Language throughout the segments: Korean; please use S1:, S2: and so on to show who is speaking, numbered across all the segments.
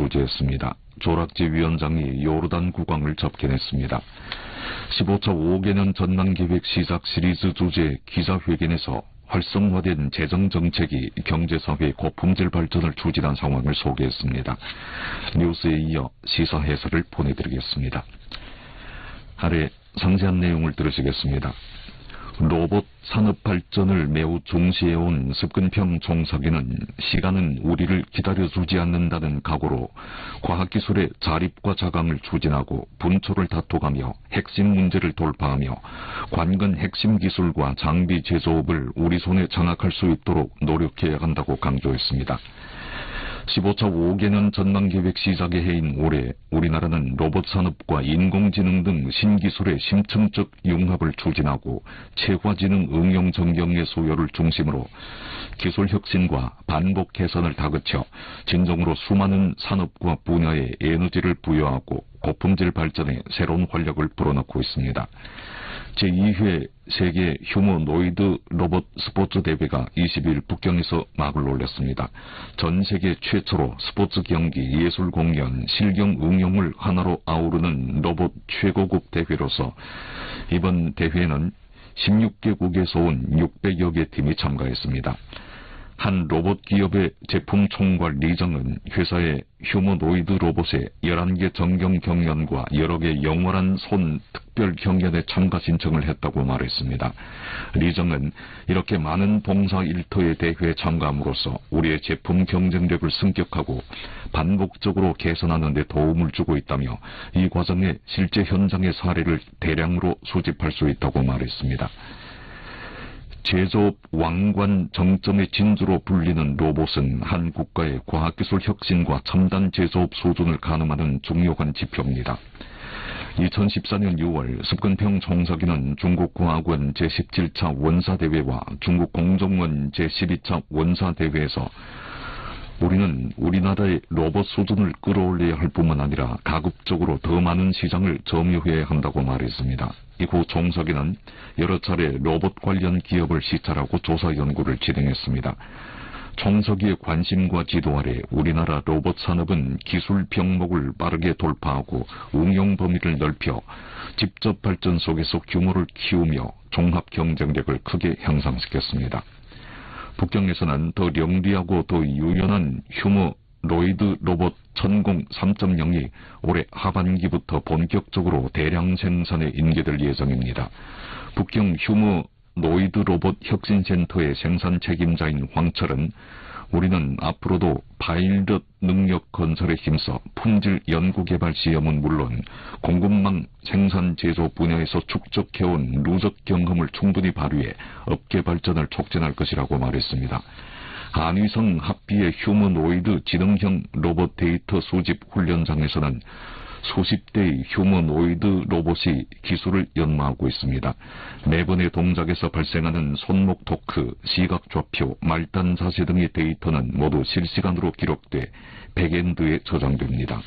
S1: 소재했습니다. 조락지 위원장이 요르단 국왕을 접견했습니다. 15차 5개년 전망계획 시작 시리즈 주제 기자회견에서 활성화된 재정정책이 경제사회 고품질 발전을 추진한 상황을 소개했습니다. 뉴스에 이어 시사 해설을 보내드리겠습니다. 아래 상세한 내용을 들으시겠습니다. 로봇 산업 발전을 매우 중시해온 습근평 총서기는 시간은 우리를 기다려주지 않는다는 각오로 과학기술의 자립과 자강을 추진하고 분초를 다퉈가며 핵심 문제를 돌파하며 관건 핵심 기술과 장비 제조업을 우리 손에 장악할 수 있도록 노력해야 한다고 강조했습니다. 15차 5개년 전망계획 시작의 해인 올해 우리나라는 로봇 산업과 인공지능 등 신기술의 심층적 융합을 추진하고 체화지능 응용 전경의 수요를 중심으로 기술 혁신과 반복 개선을 다그쳐 진정으로 수많은 산업과 분야에 에너지를 부여하고 고품질 발전에 새로운 활력을 불어넣고 있습니다. 제2회 세계 휴머노이드 로봇 스포츠 대회가 20일 북경에서 막을 올렸습니다. 전 세계 최초로 스포츠 경기, 예술 공연, 실경 응용을 하나로 아우르는 로봇 최고급 대회로서 이번 대회에는 16개국에서 온 600여 개 팀이 참가했습니다. 한 로봇 기업의 제품 총괄 리정은 회사의 휴머노이드 로봇의 11개 정경 경연과 여러 개 영원한 손 특별 경연에 참가 신청을 했다고 말했습니다. 리정은 이렇게 많은 봉사 일터의 대회에 참가함으로써 우리의 제품 경쟁력을 승격하고 반복적으로 개선하는 데 도움을 주고 있다며 이 과정에 실제 현장의 사례를 대량으로 수집할 수 있다고 말했습니다. 제조업 왕관 정점의 진주로 불리는 로봇은 한 국가의 과학기술 혁신과 첨단 제조업 수준을 가늠하는 중요한 지표입니다. 2014년 6월 습근평 총서기는 중국과학원 제17차 원사대회와 중국공정원 제12차 원사대회에서 우리는 우리나라의 로봇 수준을 끌어올려야 할 뿐만 아니라 가급적으로 더 많은 시장을 점유해야 한다고 말했습니다. 이후 총서기는 여러 차례 로봇 관련 기업을 시찰하고 조사 연구를 진행했습니다. 총서기의 관심과 지도 아래 우리나라 로봇 산업은 기술 병목을 빠르게 돌파하고 응용 범위를 넓혀 직접 발전 속에서 규모를 키우며 종합 경쟁력을 크게 향상시켰습니다. 북경에서는 더 영리하고 더 유연한 휴머노이드 로봇 천공 3.0이 올해 하반기부터 본격적으로 대량 생산에 인계될 예정입니다. 북경 휴머노이드 로봇 혁신센터의 생산 책임자인 황철은 우리는 앞으로도 파일럿 능력 건설에 힘써 품질 연구개발 시험은 물론 공급망 생산 제조 분야에서 축적해온 누적 경험을 충분히 발휘해 업계 발전을 촉진할 것이라고 말했습니다. 한위성 합비의 휴머노이드 지능형 로봇 데이터 수집 훈련장에서는 수십 대의 휴머노이드 로봇이 기술을 연마하고 있습니다. 매번의 동작에서 발생하는 손목 토크, 시각 좌표, 말단 자세 등의 데이터는 모두 실시간으로 기록돼 백엔드에 저장됩니다.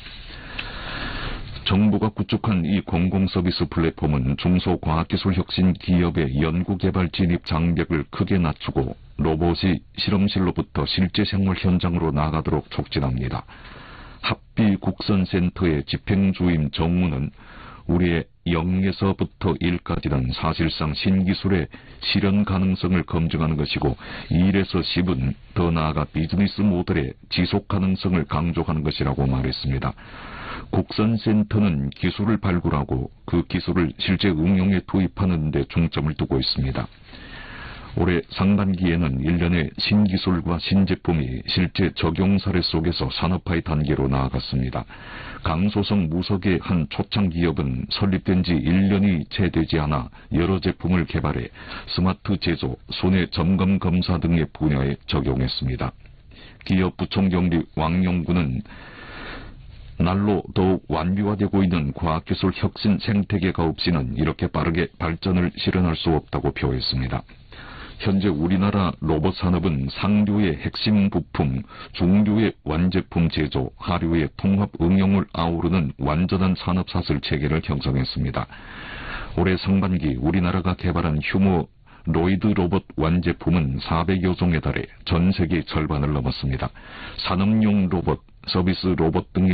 S1: 정부가 구축한 이 공공서비스 플랫폼은 중소과학기술 혁신 기업의 연구개발 진입 장벽을 크게 낮추고 로봇이 실험실로부터 실제 생활 현장으로 나가도록 촉진합니다. 합비 국선센터의 집행주임 정무는 우리의 0에서부터 1까지는 사실상 신기술의 실현 가능성을 검증하는 것이고 1에서 10은 더 나아가 비즈니스 모델의 지속 가능성을 강조하는 것이라고 말했습니다. 국선센터는 기술을 발굴하고 그 기술을 실제 응용에 투입하는 데 중점을 두고 있습니다. 올해 상반기에는 1년의 신기술과 신제품이 실제 적용 사례 속에서 산업화의 단계로 나아갔습니다. 강소성 무석의 한 초창기업은 설립된 지 1년이 채 되지 않아 여러 제품을 개발해 스마트 제조, 손해 점검 검사 등의 분야에 적용했습니다. 기업 부총경리 왕용구는 날로 더욱 완비화되고 있는 과학기술 혁신 생태계가 없이는 이렇게 빠르게 발전을 실현할 수 없다고 표했습니다. 현재 우리나라 로봇 산업은 상류의 핵심 부품, 중류의 완제품 제조, 하류의 통합 응용을 아우르는 완전한 산업사슬 체계를 형성했습니다. 올해 상반기 우리나라가 개발한 휴머노이드 로봇 완제품은 400여 종에 달해 전 세계 절반을 넘었습니다. 산업용 로봇, 서비스 로봇 등의